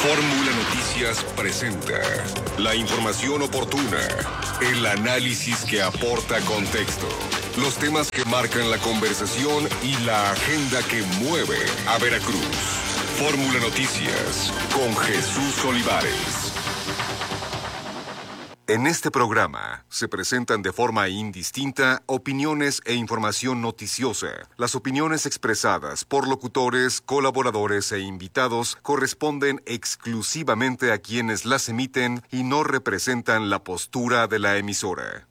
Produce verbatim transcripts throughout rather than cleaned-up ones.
Fórmula Noticias presenta la información oportuna, el análisis que aporta contexto, los temas que marcan la conversación y la agenda que mueve a Veracruz. Fórmula Noticias con Jesús Olivares. En este programa se presentan de forma indistinta opiniones e información noticiosa. Las opiniones expresadas por locutores, colaboradores e invitados corresponden exclusivamente a quienes las emiten y no representan la postura de la emisora.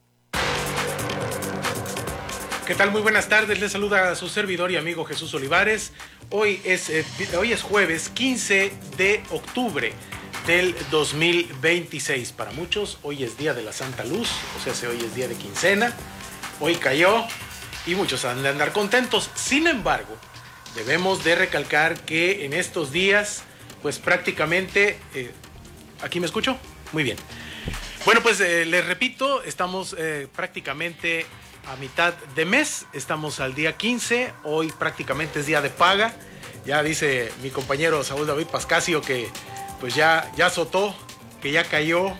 ¿Qué tal? Muy buenas tardes. Les saluda a su servidor y amigo Jesús Olivares. Hoy es, eh, hoy es jueves quince de octubre del dos mil veintiséis. Para muchos hoy es día de la Santa Luz, o sea, hoy es día de quincena, hoy cayó y muchos han de andar contentos. Sin embargo, debemos de recalcar que en estos días, pues prácticamente, eh, ¿aquí me escucho? Muy bien. Bueno, pues eh, les repito, estamos eh, prácticamente a mitad de mes, estamos al día quince, hoy prácticamente es día de paga. Ya dice mi compañero Saúl David Pascasio que pues ya, ya azotó, que ya cayó.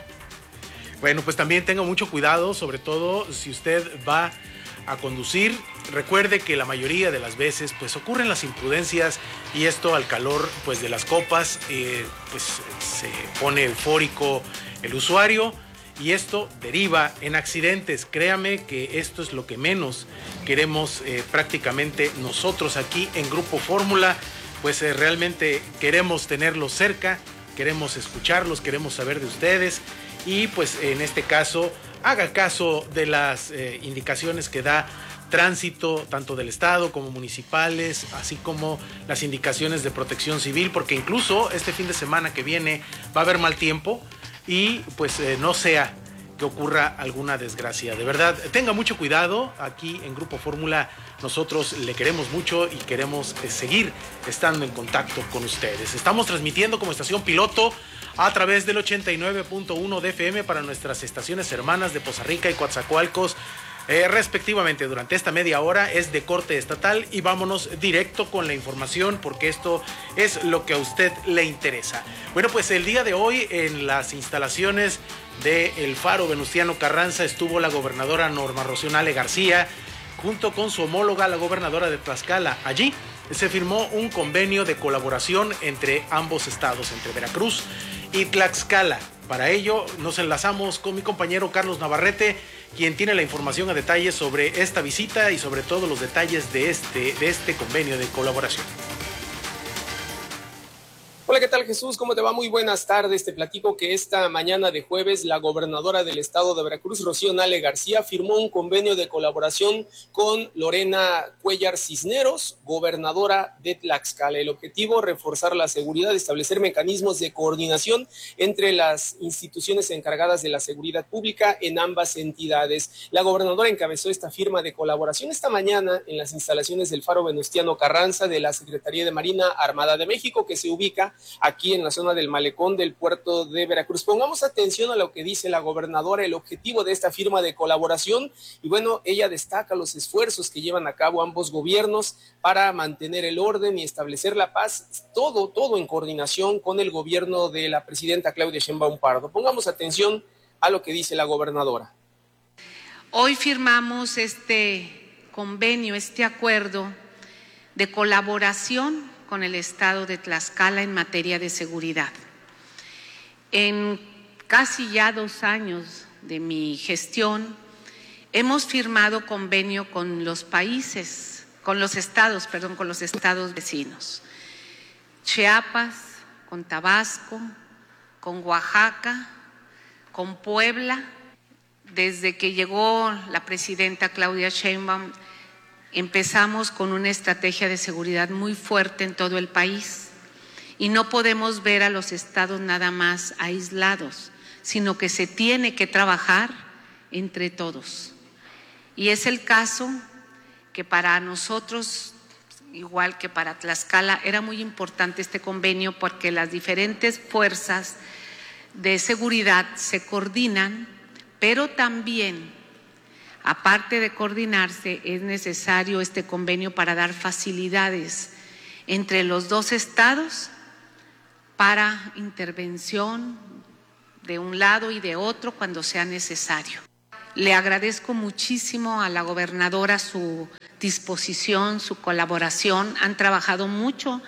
Bueno, pues también tenga mucho cuidado, sobre todo si usted va a conducir. Recuerde que la mayoría de las veces pues ocurren las imprudencias y esto al calor pues de las copas, eh, pues se pone eufórico el usuario y esto deriva en accidentes. Créame que esto es lo que menos queremos eh, prácticamente nosotros aquí en Grupo Fórmula, pues eh, realmente queremos tenerlos cerca, queremos escucharlos, queremos saber de ustedes y pues en este caso haga caso de las eh, indicaciones que da Tránsito, tanto del Estado como municipales, así como las indicaciones de Protección Civil, porque incluso este fin de semana que viene va a haber mal tiempo y pues eh, no sea que ocurra alguna desgracia. De verdad, tenga mucho cuidado. Aquí en Grupo Fórmula nosotros le queremos mucho y queremos eh, seguir estando en contacto con ustedes. Estamos transmitiendo como estación piloto a través del ochenta y nueve punto uno de F M para nuestras estaciones hermanas de Poza Rica y Coatzacoalcos, eh, respectivamente. Durante esta media hora es de corte estatal y vámonos directo con la información porque esto es lo que a usted le interesa. Bueno, pues el día de hoy en las instalaciones del Faro Venustiano Carranza estuvo la gobernadora Norma Rocío Nale García junto con su homóloga, la gobernadora de Tlaxcala. Allí se firmó un convenio de colaboración entre ambos estados, entre Veracruz y Tlaxcala. Para ello nos enlazamos con mi compañero Carlos Navarrete, quien tiene la información a detalle sobre esta visita y sobre todo los detalles de este, de este convenio de colaboración. Hola, ¿qué tal, Jesús? ¿Cómo te va? Muy buenas tardes. Te platico que esta mañana de jueves la gobernadora del estado de Veracruz, Rocío Nale García, firmó un convenio de colaboración con Lorena Cuellar Cisneros, gobernadora de Tlaxcala. El objetivo, reforzar la seguridad, establecer mecanismos de coordinación entre las instituciones encargadas de la seguridad pública en ambas entidades. La gobernadora encabezó esta firma de colaboración esta mañana en las instalaciones del Faro Venustiano Carranza de la Secretaría de Marina Armada de México, que se ubica aquí en la zona del malecón del puerto de Veracruz. Pongamos atención a lo que dice la gobernadora, el objetivo de esta firma de colaboración, y bueno, ella destaca los esfuerzos que llevan a cabo ambos gobiernos para mantener el orden y establecer la paz, todo, todo en coordinación con el gobierno de la presidenta Claudia Sheinbaum Pardo. Pongamos atención a lo que dice la gobernadora. Hoy firmamos este convenio, este acuerdo de colaboración con el estado de Tlaxcala en materia de seguridad. En casi ya dos años de mi gestión, hemos firmado convenio con los países, con los estados, perdón, con los estados vecinos. Chiapas, con Tabasco, con Oaxaca, con Puebla. Desde que llegó la presidenta Claudia Sheinbaum, empezamos con una estrategia de seguridad muy fuerte en todo el país y no podemos ver a los estados nada más aislados, sino que se tiene que trabajar entre todos. Y es el caso que para nosotros, igual que para Tlaxcala, era muy importante este convenio porque las diferentes fuerzas de seguridad se coordinan, pero también, aparte de coordinarse, es necesario este convenio para dar facilidades entre los dos estados para intervención de un lado y de otro cuando sea necesario. Le agradezco muchísimo a la gobernadora su disposición, su colaboración. Han trabajado mucho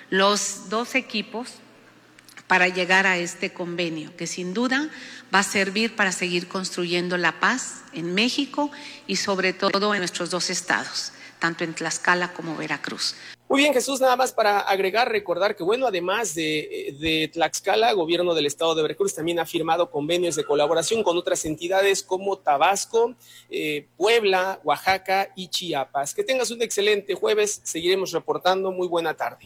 los dos equipos para llegar a este convenio, que sin duda va a servir para seguir construyendo la paz en México y sobre todo en nuestros dos estados, tanto en Tlaxcala como Veracruz. Muy bien, Jesús, nada más para agregar, recordar que, bueno, además de, de Tlaxcala, gobierno del estado de Veracruz también ha firmado convenios de colaboración con otras entidades como Tabasco, eh, Puebla, Oaxaca y Chiapas. Que tengas un excelente jueves, seguiremos reportando. Muy buena tarde.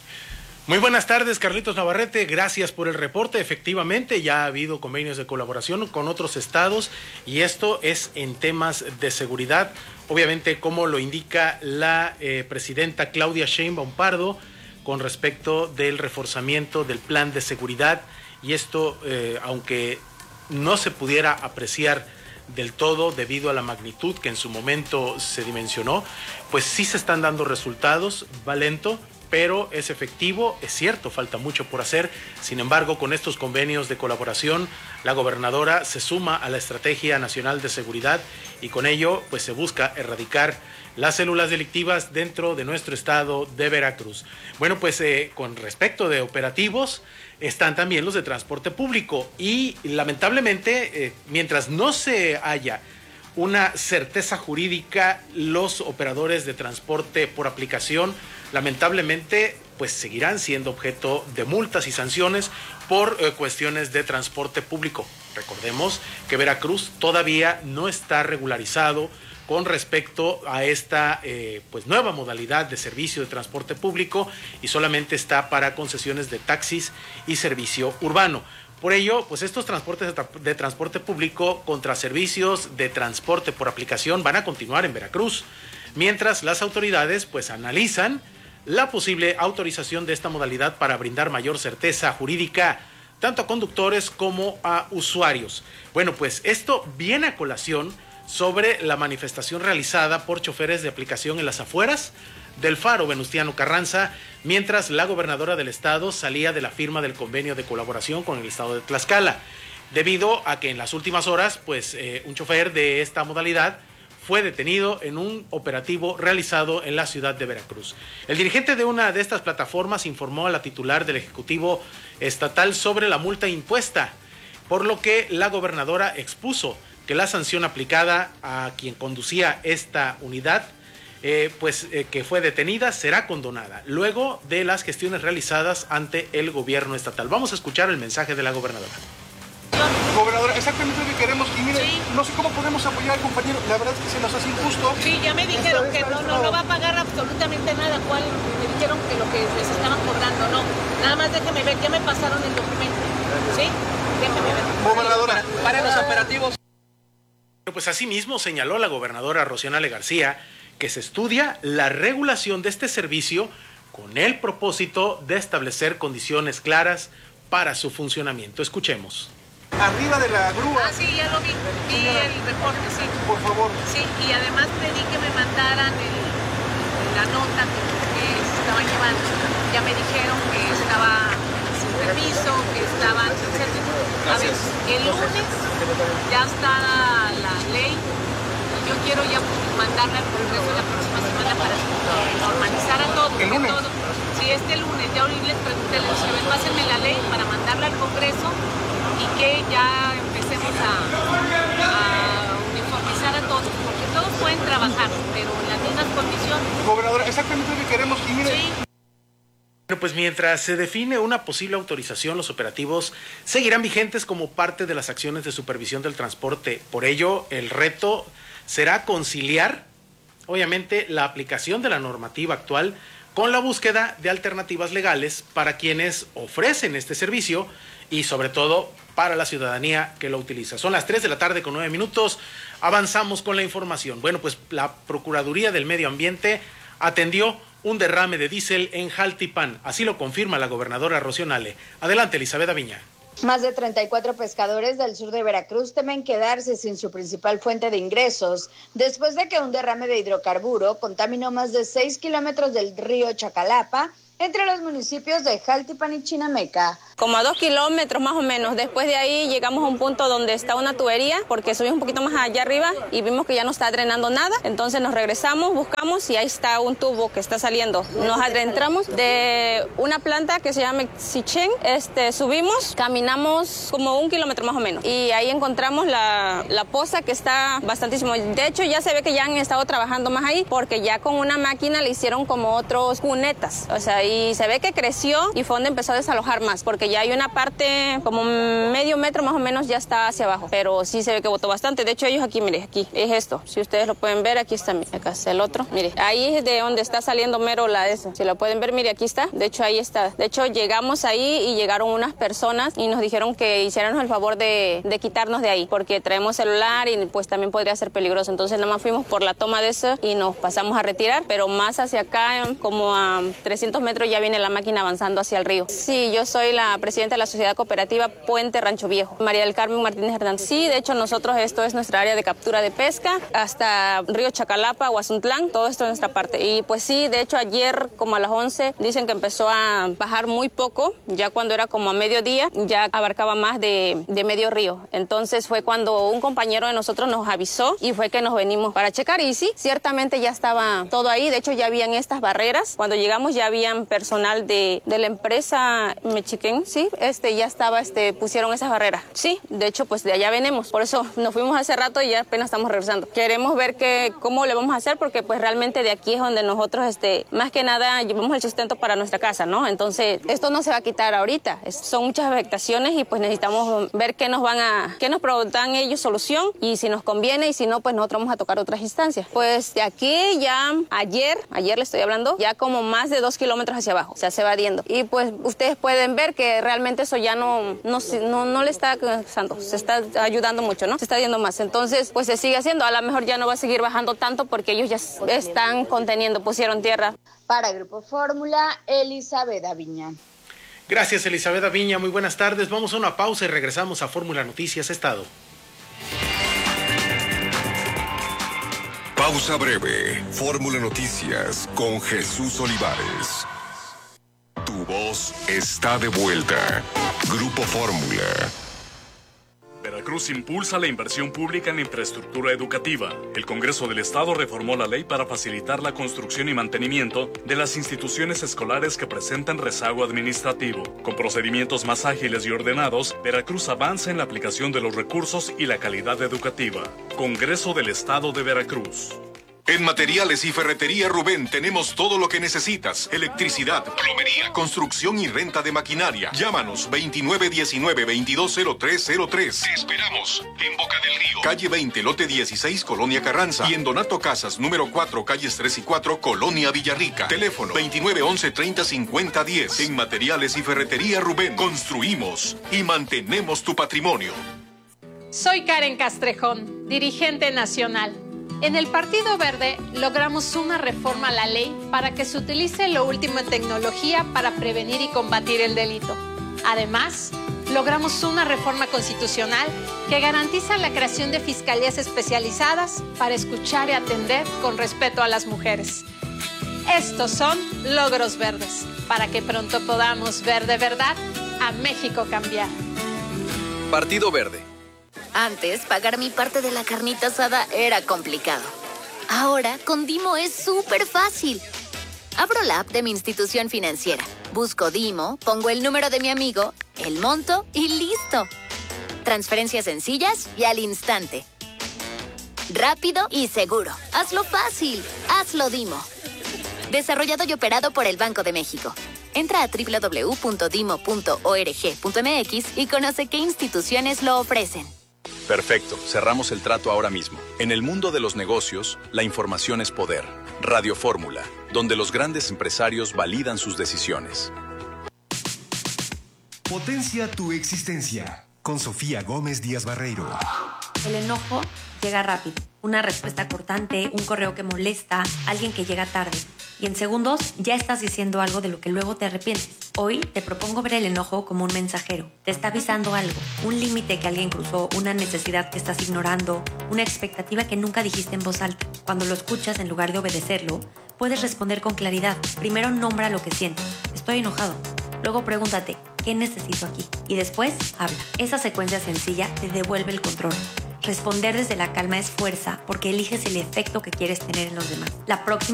Muy buenas tardes, Carlitos Navarrete, gracias por el reporte. Efectivamente, ya ha habido convenios de colaboración con otros estados y esto es en temas de seguridad. Obviamente, como lo indica la eh, presidenta Claudia Sheinbaum Pardo con respecto del reforzamiento del plan de seguridad, y esto, eh, aunque no se pudiera apreciar del todo debido a la magnitud que en su momento se dimensionó, pues sí se están dando resultados, va lento, pero es efectivo. Es cierto, falta mucho por hacer. Sin embargo, con estos convenios de colaboración, la gobernadora se suma a la Estrategia Nacional de Seguridad y con ello pues se busca erradicar las células delictivas dentro de nuestro estado de Veracruz. Bueno, pues eh, con respecto de operativos, están también los de transporte público y lamentablemente, eh, mientras no se haya una certeza jurídica, los operadores de transporte por aplicación lamentablemente pues seguirán siendo objeto de multas y sanciones por eh, cuestiones de transporte público. Recordemos que Veracruz todavía no está regularizado con respecto a esta eh, pues nueva modalidad de servicio de transporte público y solamente está para concesiones de taxis y servicio urbano. Por ello, pues estos transportes de, tra de transporte público contra servicios de transporte por aplicación van a continuar en Veracruz, mientras las autoridades pues analizan la posible autorización de esta modalidad para brindar mayor certeza jurídica tanto a conductores como a usuarios. Bueno, pues esto viene a colación sobre la manifestación realizada por choferes de aplicación en las afueras del Faro Venustiano Carranza, mientras la gobernadora del estado salía de la firma del convenio de colaboración con el estado de Tlaxcala, debido a que en las últimas horas, pues eh, un chofer de esta modalidad fue detenido en un operativo realizado en la ciudad de Veracruz. El dirigente de una de estas plataformas informó a la titular del Ejecutivo Estatal sobre la multa impuesta, por lo que la gobernadora expuso que la sanción aplicada a quien conducía esta unidad, eh, pues eh, que fue detenida, será condonada, luego de las gestiones realizadas ante el gobierno estatal. Vamos a escuchar el mensaje de la gobernadora. Gobernadora, exactamente lo que queremos, y mire, sí. No sé cómo podemos apoyar al compañero, la verdad es que se nos hace injusto. Sí, ya me dijeron que no, no, no va a pagar absolutamente nada, ¿cuál? Me dijeron que lo que les estaban cobrando, no, nada más déjeme ver, ya me pasaron el documento, ¿sí? Déjeme ver. Gobernadora, para, para los operativos. Pues asimismo señaló la gobernadora Rocionale García que se estudia la regulación de este servicio con el propósito de establecer condiciones claras para su funcionamiento. Escuchemos. Arriba de la grúa. Ah, sí, ya lo vi, vi el reporte, sí. Por favor. Sí, y además pedí que me mandaran el, la nota que, que estaban llevando. Ya me dijeron que estaba sin permiso, que estaban sin servicio. A ver, el lunes ya está la ley. Yo quiero ya mandarla al Congreso la próxima semana para normalizar a todo. ¿El lunes? Todo. Sí, este lunes. Ya hoy les pregunté, les dije, pásenme la ley para mandarla al Congreso y que ya empecemos a, a uniformizar a todos, porque todos pueden trabajar, pero en las mismas condiciones. Gobernadora, exactamente lo que queremos, y mire... Sí. Bueno, pues mientras se define una posible autorización, los operativos seguirán vigentes como parte de las acciones de supervisión del transporte. Por ello, el reto será conciliar, obviamente, la aplicación de la normativa actual con la búsqueda de alternativas legales para quienes ofrecen este servicio y sobre todo para la ciudadanía que lo utiliza. Son las tres de la tarde con nueve minutos, avanzamos con la información. Bueno, pues la Procuraduría del Medio Ambiente atendió un derrame de diésel en Jaltipan, así lo confirma la gobernadora Rocionale. Adelante, Elizabeth Aviña. Más de treinta y cuatro pescadores del sur de Veracruz temen quedarse sin su principal fuente de ingresos después de que un derrame de hidrocarburo contaminó más de seis kilómetros del río Chacalapa entre los municipios de Jaltipan y Chinameca. Como a dos kilómetros más o menos. Después de ahí llegamos a un punto donde está una tubería, porque subimos un poquito más allá arriba y vimos que ya no está drenando nada. Entonces nos regresamos, buscamos y ahí está un tubo que está saliendo. Nos adentramos de una planta que se llama Xichen. Este, subimos, caminamos como un kilómetro más o menos. Y ahí encontramos la, la poza que está bastantísimo. De hecho, ya se ve que ya han estado trabajando más ahí, porque ya con una máquina le hicieron como otros cunetas. O sea, y se ve que creció y fue donde empezó a desalojar más, porque ya hay una parte como medio metro más o menos ya está hacia abajo, pero sí se ve que botó bastante. De hecho, ellos aquí, mire, aquí es esto. Si ustedes lo pueden ver, aquí está, mire, acá está el otro. Mire, ahí es de donde está saliendo mero la eso. Si lo pueden ver, mire, aquí está. De hecho, ahí está. De hecho, llegamos ahí y llegaron unas personas y nos dijeron que hiciéramos el favor de, de quitarnos de ahí, porque traemos celular y pues también podría ser peligroso. Entonces, nada más fuimos por la toma de eso y nos pasamos a retirar, pero más hacia acá, como a trescientos metros, ya viene la máquina avanzando hacia el río. Sí, yo soy la presidenta de la Sociedad Cooperativa Puente Rancho Viejo, María del Carmen Martínez Hernández. Sí, de hecho nosotros, esto es nuestra área de captura de pesca, hasta Río Chacalapa, Huazuntlán, todo esto es nuestra parte. Y pues sí, de hecho ayer como a las once dicen que empezó a bajar muy poco, ya cuando era como a mediodía ya abarcaba más de, de medio río. Entonces fue cuando un compañero de nosotros nos avisó y fue que nos venimos para checar y sí, ciertamente ya estaba todo ahí. De hecho ya habían estas barreras, cuando llegamos ya habían personal de, de la empresa Mexiquén, sí, este ya estaba, este pusieron esas barreras. Sí, de hecho pues de allá venimos, por eso nos fuimos hace rato y ya apenas estamos regresando. Queremos ver que, cómo le vamos a hacer, porque pues realmente de aquí es donde nosotros este más que nada llevamos el sustento para nuestra casa, ¿no? Entonces esto no se va a quitar ahorita, es, son muchas vegetaciones y pues necesitamos ver qué nos van a, qué nos dan ellos solución y si nos conviene y si no pues nosotros vamos a tocar otras instancias. Pues de aquí ya ayer, ayer le estoy hablando, ya como más de dos kilómetros hacia abajo, o sea se va adiendo. Y pues ustedes pueden ver que realmente eso ya no, no, no, no le está cansando, se está ayudando mucho, ¿no? Se está yendo más. Entonces, pues se sigue haciendo. A lo mejor ya no va a seguir bajando tanto porque ellos ya están conteniendo, pusieron tierra. Para Grupo Fórmula, Elizabeth Aviña. Gracias, Elizabeth Aviña. Muy buenas tardes. Vamos a una pausa y regresamos a Fórmula Noticias Estado. Pausa breve. Fórmula Noticias con Jesús Olivares. Tu voz está de vuelta. Grupo Fórmula. Veracruz impulsa la inversión pública en infraestructura educativa. El Congreso del Estado reformó la ley para facilitar la construcción y mantenimiento de las instituciones escolares que presentan rezago administrativo. Con procedimientos más ágiles y ordenados, Veracruz avanza en la aplicación de los recursos y la calidad educativa. Congreso del Estado de Veracruz. En Materiales y Ferretería Rubén tenemos todo lo que necesitas. Electricidad, plomería, construcción y renta de maquinaria. Llámanos veintinueve diecinueve veintidós cero tres cero tres. Te esperamos en Boca del Río. Calle veinte, lote dieciséis, Colonia Carranza. Y en Donato Casas, número cuatro, calles tres y cuatro, Colonia Villarrica. Teléfono veintinueve once treinta cincuenta diez. En Materiales y Ferretería Rubén construimos y mantenemos tu patrimonio. Soy Karen Castrejón, dirigente nacional. En el Partido Verde logramos una reforma a la ley para que se utilice lo último en tecnología para prevenir y combatir el delito. Además, logramos una reforma constitucional que garantiza la creación de fiscalías especializadas para escuchar y atender con respeto a las mujeres. Estos son logros verdes, para que pronto podamos ver de verdad a México cambiar. Partido Verde. Antes, pagar mi parte de la carnita asada era complicado. Ahora, con Dimo es súper fácil. Abro la app de mi institución financiera, busco Dimo, pongo el número de mi amigo, el monto y listo. Transferencias sencillas y al instante. Rápido y seguro. Hazlo fácil. Hazlo Dimo. Desarrollado y operado por el Banco de México. Entra a doble u doble u doble u punto dimo punto org punto m x y conoce qué instituciones lo ofrecen. Perfecto, cerramos el trato ahora mismo. En el mundo de los negocios, la información es poder. Radio Fórmula, donde los grandes empresarios validan sus decisiones. Potencia tu existencia, con Sofía Gómez Díaz Barreiro. El enojo llega rápido. Una respuesta cortante, un correo que molesta, alguien que llega tarde. Y en segundos ya estás diciendo algo de lo que luego te arrepientes. Hoy te propongo ver el enojo como un mensajero. Te está avisando algo, un límite que alguien cruzó, una necesidad que estás ignorando, una expectativa que nunca dijiste en voz alta. Cuando lo escuchas, en lugar de obedecerlo, puedes responder con claridad. Primero nombra lo que sientes. estoy enojado. Luego pregúntate, ¿qué necesito aquí? Y después, habla. Esa secuencia sencilla te devuelve el control. Responder desde la calma es fuerza porque eliges el efecto que quieres tener en los demás. La próxima